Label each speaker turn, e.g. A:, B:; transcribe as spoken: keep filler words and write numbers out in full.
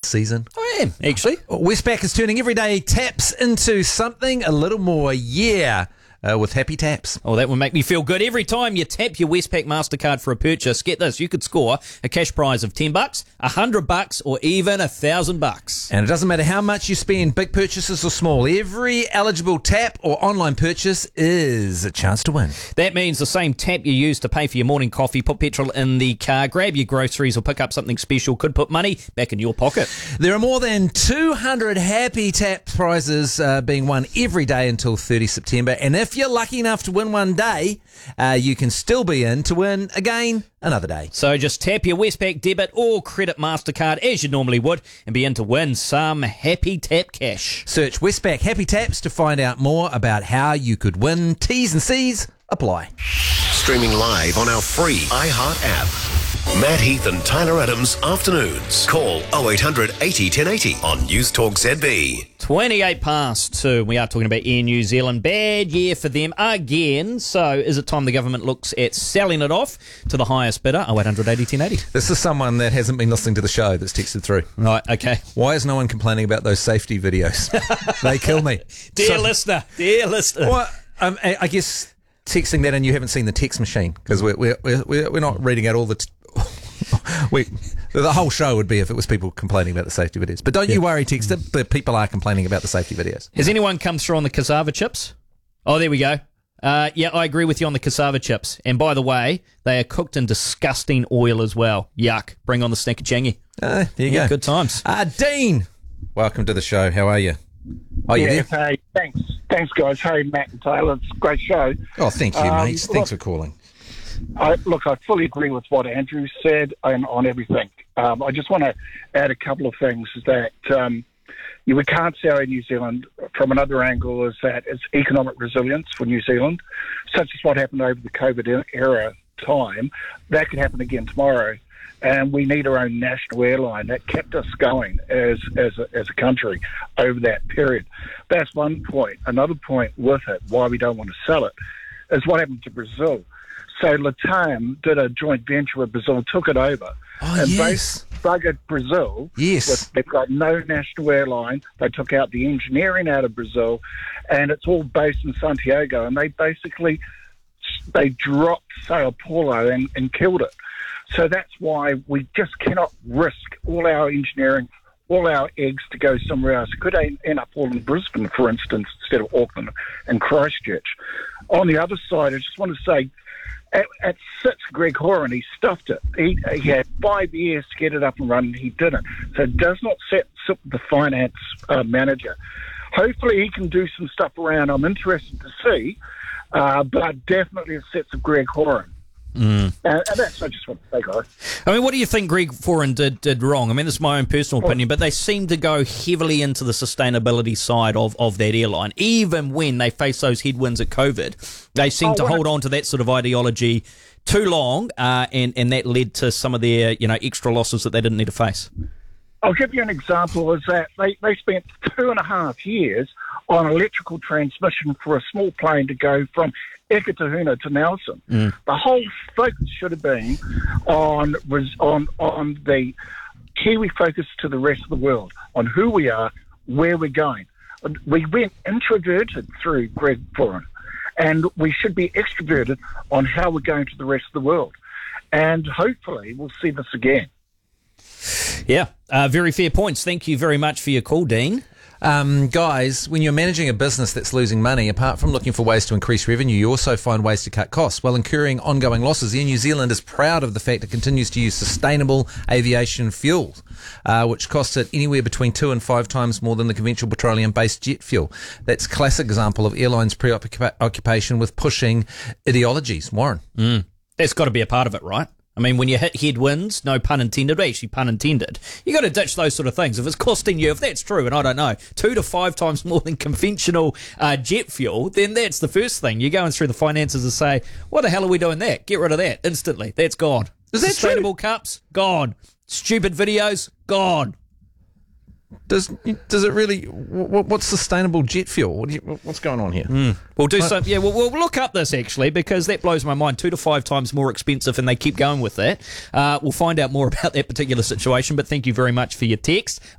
A: season?
B: I am, actually.
A: Westpac is turning everyday taps into something a little more, yeah, uh, with Happy Taps.
B: Oh, that would make me feel good. Every time you tap your Westpac MasterCard for a purchase, get this, you could score a cash prize of ten bucks, one hundred bucks, or even one thousand bucks.
A: And it doesn't matter how much you spend, big purchases or small, every eligible tap or online purchase is a chance to win.
B: That means the same tap you use to pay for your morning coffee, put petrol in the car, grab your groceries, or pick up something special could put money back in your pocket.
A: There are more than two hundred Happy Tap prizes uh, being won every day until thirtieth September. And if you're lucky enough to win one day, uh, you can still be in to win again another day.
B: So just tap your Westpac debit or credit MasterCard as you normally would and be in to win some Happy Tap cash.
A: Search Westpac Happy Taps to find out more about how you could win. T's and C's apply.
C: Streaming live on our free iHeart app. Matt Heath and Tyler Adams Afternoons. Call oh eight hundred eighty ten eighty on News Talk Z B.
B: twenty-eight past two. We are talking about Air New Zealand. Bad year for them again. So is it time the government looks at selling it off to the highest bidder? oh eight hundred eighty ten eighty.
A: This is someone that hasn't been listening to the show that's texted through.
B: Right, okay.
A: Why is no one complaining about those safety videos? They kill me.
B: Dear
A: So-
B: listener, dear listener.
A: Well, um, I I guess texting that and you haven't seen the text machine because we're, we're, we're, we're not reading out all the... T- we, the whole show would be if it was people complaining about the safety videos. But don't you worry, Texter, but people are complaining about the safety videos.
B: Has anyone come through on the cassava chips? Oh, there we go. Uh, yeah, I agree with you on the cassava chips. And by the way, they are cooked in disgusting oil as well. Yuck. Bring on the stinkerchangy.
A: Uh, there you
B: Yeah,
A: go.
B: good times.
A: Uh, Dean, welcome to the show. How are you? Oh, you
D: Yeah,
A: there?
D: hey, thanks. Thanks, guys. Hey, Matt and Taylor. It's a great show.
A: Oh, thank you,
D: Um,
A: mate. Thanks for calling.
D: I, look, I fully agree with what Andrew said and on everything. Um, I just want to add a couple of things that um, you, we can't say in New Zealand from another angle is that it's economic resilience for New Zealand, such as what happened over the COVID era time. That could happen again tomorrow. And we need our own national airline that kept us going as as a, as a country over that period. That's one point. Another point with it, why we don't want to sell it, is what happened to Brazil. So Latam did a joint venture with Brazil, took it over,
A: Oh,
D: and
A: yes.
D: they buggered Brazil.
A: Yes.
D: With, they've got no national airline. They took out the engineering out of Brazil, and it's all based in Santiago. And they basically they dropped Sao Paulo and, and killed it. So that's why we just cannot risk all our engineering, all our eggs to go somewhere else. It could end up all in Brisbane, for instance, instead of Auckland and Christchurch. On the other side, I just want to say, at, at six, Greg Horan, he stuffed it. He, he had five years to get it up and running. He didn't. So it does not set, sit with the finance uh, manager. Hopefully he can do some stuff around. I'm interested to see, uh, but definitely it sets with Greg Horan. Mm. And, and that's I just want to say, guys.
B: I mean, what do you think Greg Foran did did wrong? I mean, this is my own personal opinion, but they seem to go heavily into the sustainability side of, of that airline. Even when they face those headwinds at COVID, they seem
D: Oh,
B: to hold on to that sort of ideology too long, uh, and, and that led to some of their, you know, extra losses that they didn't need to face.
D: I'll give you an example, is that they, they spent two and a half years on electrical transmission for a small plane to go from Ekatahuna to Nelson. Mm. The whole focus should have been on was on on the Kiwi focus to the rest of the world, on who we are, where we're going. We went introverted through Greg Foran, and we should be extroverted on how we're going to the rest of the world. And hopefully we'll see this again.
B: Yeah, uh, very fair points. Thank you very much for your call, Dean.
A: Um, guys, when you're managing a business that's losing money, apart from looking for ways to increase revenue, you also find ways to cut costs while incurring ongoing losses. Air New Zealand is proud of the fact it continues to use sustainable aviation fuel, uh, which costs it anywhere between two and five times more than the conventional petroleum-based jet fuel. That's a classic example of airlines' preoccupation with pushing ideologies. Warren.
B: Mm. That's got to be a part of it, right? I mean, when you hit headwinds, no pun intended, but actually pun intended, you got to ditch those sort of things. If it's costing you, if that's true, and I don't know, two to five times more than conventional uh, jet fuel, then that's the first thing. You're going through the finances and say, what the hell are we doing that? Get rid of that instantly. That's gone.
A: Is that
B: Sustainable
A: true?
B: cups, gone. Stupid videos, gone.
A: Does does it really? What, what's sustainable jet fuel? What do you, what's going on here?
B: Mm. We'll do some. Yeah, we'll, we'll look up this actually because that blows my mind. Two to five times more expensive, and they keep going with that. Uh, we'll find out more about that particular situation. But thank you very much for your text.